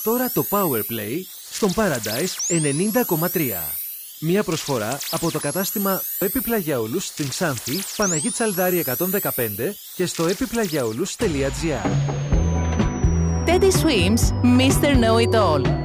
Τώρα το Powerplay στον Paradise 90,3. Μία προσφορά από το κατάστημα Επιπλαγιαούλους στην Ξάνθη, Παναγή Τσαλδάρη 115 και στο epiplagiaoulous.gr. Teddy Swims, Mr. Know It All.